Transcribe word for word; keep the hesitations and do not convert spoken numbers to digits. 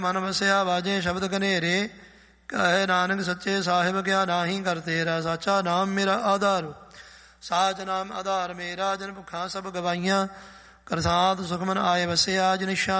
ਮਨ ਵਸਿਆ ਵਾਜੇ ਸ਼ਬਦ ਘਨੇਰੇ, ਕਹੇ ਨਾਨਕ ਸੱਚੇ ਸਾਹਿਬ ਕਿਆ ਨਾਹੀ ਕਰ ਤੇਰਾ। ਸਾਚਾ ਨਾਮ ਮੇਰਾ ਆਧਾਰ, ਸਾਚ ਨਾਮ ਆਧਾਰ ਮੇਰਾ। ਜਨ ਭੁੱਖਾਂ ਸਭ ਗਵਾਈਆਂ, ਕਰਸਾਤ ਸੁਖਮਨ ਆਏ ਵਸਿਆ। ਜਿਨ